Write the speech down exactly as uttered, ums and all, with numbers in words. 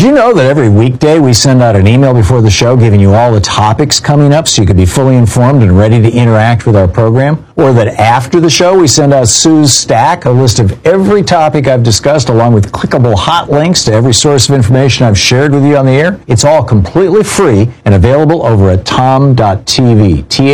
you know that every weekday we send out an email before the show giving you all the topics coming up so you can be fully informed and ready to interact with our program? Or that after the show we send out Sue's Stack, a list of every topic I've discussed along with clickable hot links to every source of information I've shared with you on the air? It's all completely free and available over at tom dot t v.